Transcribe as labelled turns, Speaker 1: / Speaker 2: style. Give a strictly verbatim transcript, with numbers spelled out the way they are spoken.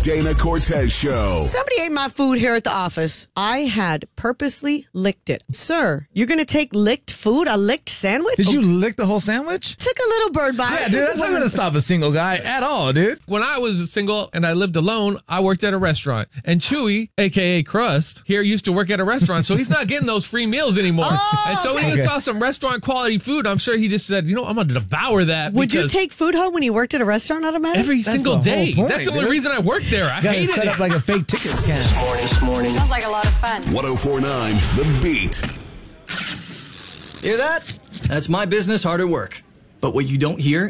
Speaker 1: Dana Cortez Show.
Speaker 2: Somebody ate my food here at the office. I had purposely licked it. Sir, you're going to take licked food, a licked sandwich?
Speaker 3: Did you lick the whole sandwich?
Speaker 2: Took a little bird bite.
Speaker 3: Yeah, dude, that's not going to stop a single guy at all, dude.
Speaker 4: When I was single and I lived alone, I worked at a restaurant. And Chewy, a k a. Crust, here used to work at a restaurant, so he's not getting those free meals anymore.
Speaker 2: Oh,
Speaker 4: and so
Speaker 2: okay.
Speaker 4: when he
Speaker 3: Okay.
Speaker 4: saw some restaurant quality food, I'm sure he just said, you know, I'm going to devour that.
Speaker 2: Would you
Speaker 4: because
Speaker 2: take food home when you worked at a restaurant, automatic?
Speaker 4: every
Speaker 3: That's
Speaker 4: single
Speaker 3: the whole
Speaker 4: day?
Speaker 3: point,
Speaker 4: That's the only
Speaker 3: dude.
Speaker 4: reason I worked there. I
Speaker 3: You got to
Speaker 4: hated
Speaker 3: set
Speaker 4: it.
Speaker 3: up like a fake ticket scam.
Speaker 5: Morning, this morning.
Speaker 6: Sounds like a lot of fun.
Speaker 1: one oh four point nine The Beat.
Speaker 5: Hear that? That's my business hard at work. But what you don't hear